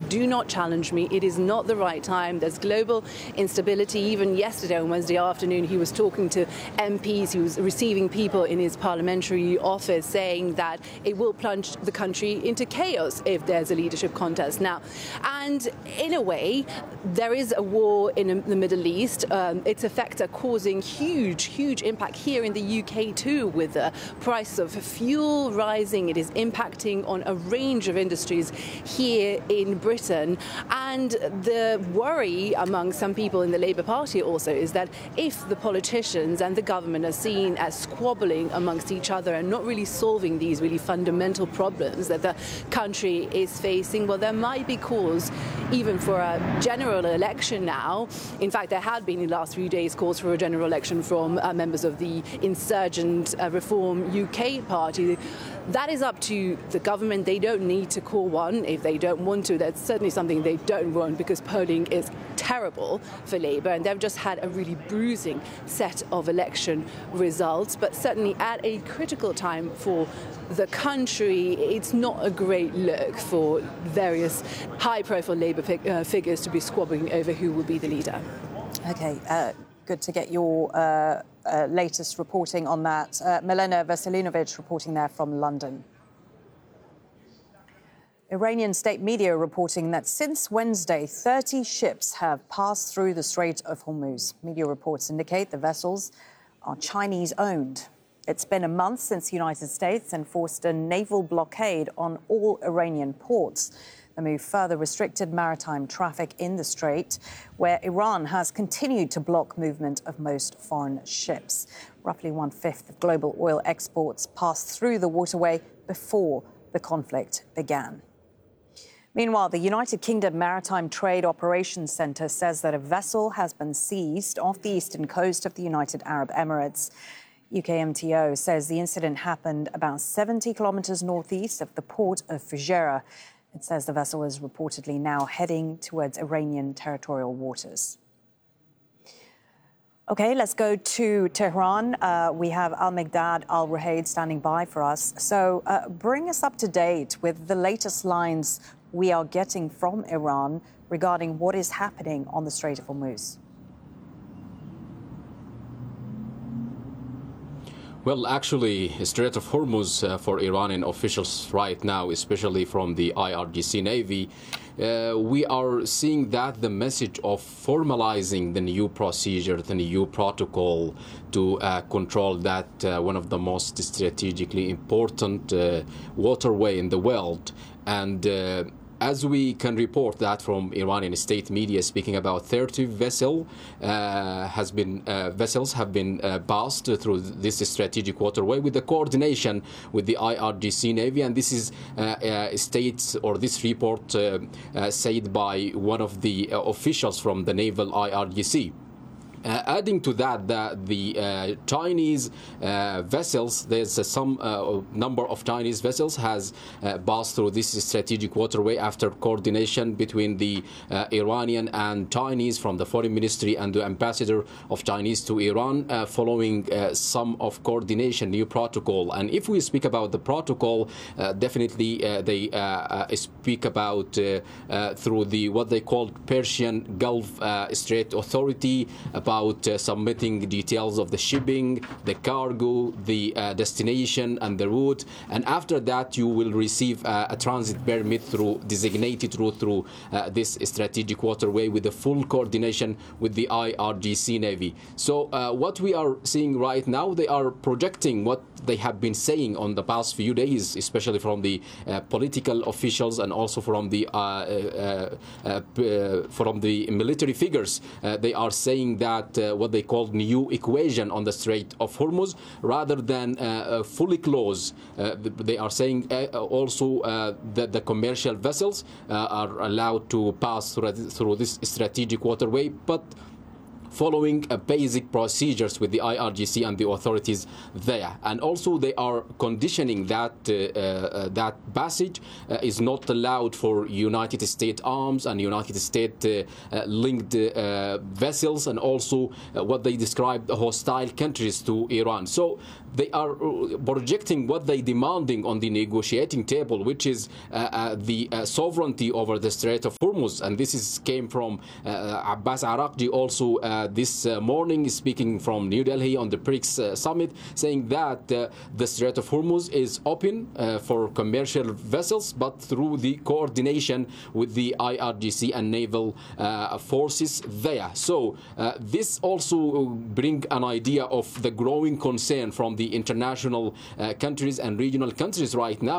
do not challenge me. It is not the right time. There's global instability. Even yesterday on Wednesday afternoon, he was talking to MPs. He was receiving people in his parliamentary office saying that it will plunge the country into chaos if there's a leadership contest now. And in a way, there is a war in the Middle East. Its effects are causing huge impact here in the UK too, with the price of fuel rising. It is impacting on a range of industries here in Britain. And the worry among some people in the Labour Party also is that if the politicians and the government are seen as squabbling amongst each other and not really solving these really fundamental problems that the country is facing, well, there might be cause even for a general election now. In fact, there had been in the last few days calls for a general election from members of the Insurgent Reform UK party. That is up to the government. They don't need to call one if they don't want to. That's certainly something they don't want, because polling is terrible for Labour, and they've just had a really bruising set of election results. But certainly at a critical time for the country, it's not a great look for various high-profile Labour figures to be squabbling over who will be the leader. OK, good to get your latest reporting on that. Milena Veselinovic reporting there from London. Iranian state media reporting that since Wednesday, 30 ships have passed through the Strait of Hormuz. Media reports indicate the vessels are Chinese-owned. It's been a month since the United States enforced a naval blockade on all Iranian ports. The move further restricted maritime traffic in the strait, where Iran has continued to block movement of most foreign ships. Roughly 1/5 of global oil exports passed through the waterway before the conflict began. Meanwhile, the United Kingdom Maritime Trade Operations Centre says that a vessel has been seized off the eastern coast of the United Arab Emirates. UKMTO says the incident happened about 70 kilometres northeast of the port of Fujairah. It says the vessel is reportedly now heading towards Iranian territorial waters. OK, let's go to Tehran. We have Al-Migdad Al-Ruhaid standing by for us. So bring us up to date with the latest lines we are getting from Iran regarding what is happening on the Strait of Hormuz. Well, actually, Strait of Hormuz for Iranian officials right now, especially from the IRGC Navy, we are seeing that the message of formalizing the new procedure, the new protocol to control that one of the most strategically important waterway in the world. And as we can report that from Iranian state media, speaking about 30 vessels have been passed through this strategic waterway with the coordination with the IRGC Navy, and this is states, or this report said by one of the officials from the naval IRGC. Adding to that, the Chinese vessels, there's some number of Chinese vessels has passed through this strategic waterway after coordination between the Iranian and Chinese from the foreign ministry and the ambassador of Chinese to Iran, following some of coordination, new protocol. And if we speak about the protocol, definitely they speak about through the what they call Persian Gulf Strait Authority, about submitting details of the shipping, the cargo, the destination and the route, and after that you will receive a transit permit through designated route through this strategic waterway with the full coordination with the IRGC Navy. So what we are seeing right now, they are projecting what they have been saying on the past few days, especially from the political officials and also from the military figures. They are saying that what they call new equation on the Strait of Hormuz, rather than fully close. They are saying also that the commercial vessels are allowed to pass through this strategic waterway, but following basic procedures with the IRGC and the authorities there. And also they are conditioning that that passage is not allowed for United States arms and United States linked vessels, and also what they describe hostile countries to Iran. So they are projecting what they demanding on the negotiating table, which is the sovereignty over the Strait of Hormuz. And this came from Abbas Araqji also this morning, speaking from New Delhi on the BRICS summit, saying that the Strait of Hormuz is open for commercial vessels, but through the coordination with the IRGC and naval forces there. So this also bring an idea of the growing concern from the international countries and regional countries right now